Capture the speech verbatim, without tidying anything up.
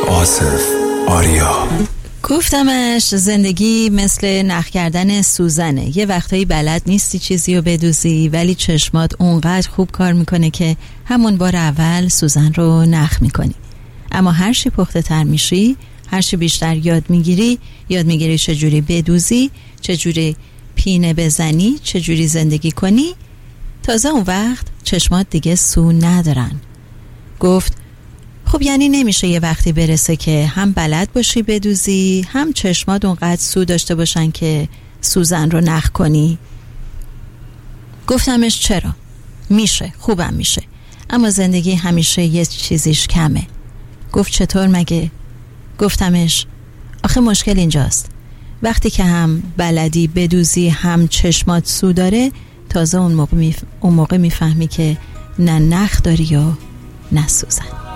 آصف آریا. گفتمش زندگی مثل نخ کردن سوزنه. یه وقتایی بلد نیستی چیزی رو بدوزی، ولی چشمات اونقدر خوب کار میکنه که همون بار اول سوزن رو نخ میکنی. اما هر چی پخته تر میشی، هر چی بیشتر یاد میگیری، یاد میگیری چجوری بدوزی، چجوری پینه بزنی، چجوری زندگی کنی. تازه اون وقت چشمات دیگه سو ندارن. گفت خب یعنی نمیشه یه وقتی برسه که هم بلد باشی بدوزی، هم چشمات اونقدر سو داشته باشن که سوزن رو نخ کنی؟ گفتمش چرا؟ میشه، خوبم میشه، اما زندگی همیشه یه چیزیش کمه. گفت چطور مگه؟ گفتمش آخه مشکل اینجاست، وقتی که هم بلدی بدوزی هم چشمات سو داره، تازه اون موقع, میف... اون موقع میفهمی که نه نخ داری و نه سوزن.